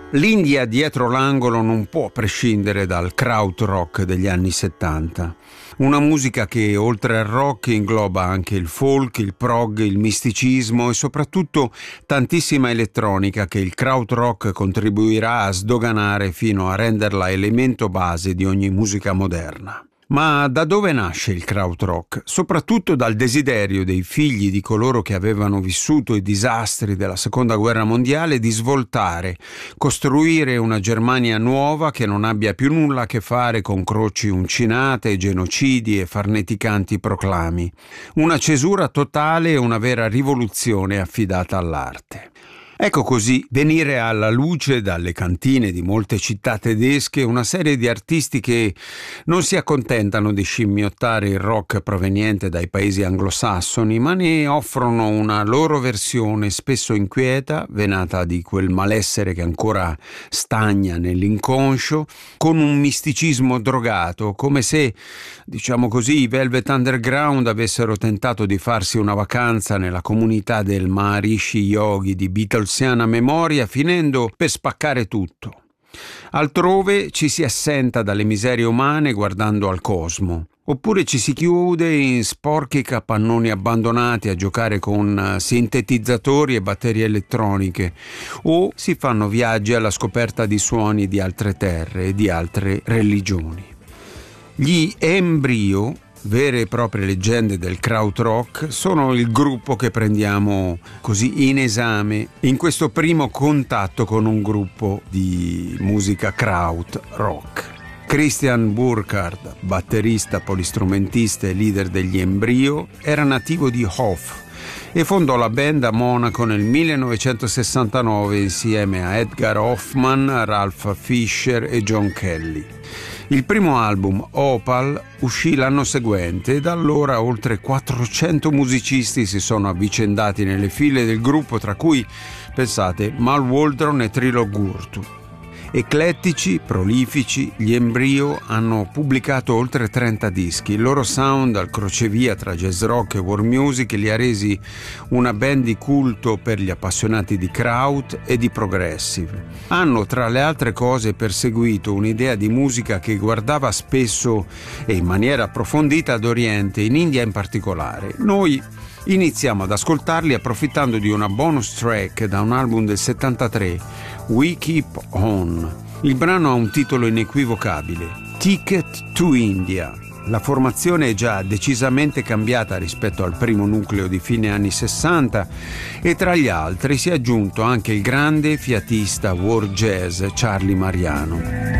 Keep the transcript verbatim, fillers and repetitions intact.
L'India dietro l'angolo non può prescindere dal krautrock degli anni settanta. Una musica che oltre al rock ingloba anche il folk, il prog, il misticismo e soprattutto tantissima elettronica che il krautrock contribuirà a sdoganare fino a renderla elemento base di ogni musica moderna. Ma da dove nasce il krautrock? Soprattutto dal desiderio dei figli di coloro che avevano vissuto i disastri della Seconda Guerra Mondiale di svoltare, costruire una Germania nuova che non abbia più nulla a che fare con croci uncinate, genocidi e farneticanti proclami. Una cesura totale e una vera rivoluzione affidata all'arte. Ecco così venire alla luce dalle cantine di molte città tedesche una serie di artisti che non si accontentano di scimmiottare il rock proveniente dai paesi anglosassoni, ma ne offrono una loro versione spesso inquieta, venata di quel malessere che ancora stagna nell'inconscio, con un misticismo drogato, come se, diciamo così, i Velvet Underground avessero tentato di farsi una vacanza nella comunità del Maharishi Yogi di Beatles memoria, finendo per spaccare tutto. Altrove ci si assenta dalle miserie umane guardando al cosmo, oppure ci si chiude in sporchi capannoni abbandonati a giocare con sintetizzatori e batterie elettroniche, o si fanno viaggi alla scoperta di suoni di altre terre e di altre religioni. Gli Embryo, vere e proprie leggende del krautrock, sono il gruppo che prendiamo così in esame in questo primo contatto con un gruppo di musica krautrock. Christian Burkhardt, batterista, polistrumentista e leader degli Embryo, era nativo di Hof e fondò la band a Monaco nel millenovecentosessantanove insieme a Edgar Hoffman, Ralph Fisher e John Kelly. Il primo album, Opal, uscì l'anno seguente e da allora oltre quattrocento musicisti si sono avvicendati nelle file del gruppo, tra cui, pensate, Mal Waldron e Trilo Gurtu. Eclettici, prolifici, gli Embryo hanno pubblicato oltre trenta dischi. Il loro sound al crocevia tra jazz rock e world music li ha resi una band di culto per gli appassionati di kraut e di progressive. Hanno, tra le altre cose, perseguito un'idea di musica che guardava spesso e in maniera approfondita ad Oriente, in India in particolare. Noi iniziamo ad ascoltarli approfittando di una bonus track da un album del settantatré, We Keep On. Il brano ha un titolo inequivocabile, Ticket to India. La formazione è già decisamente cambiata rispetto al primo nucleo di fine anni sessanta e tra gli altri si è aggiunto anche il grande fiatista world jazz Charlie Mariano.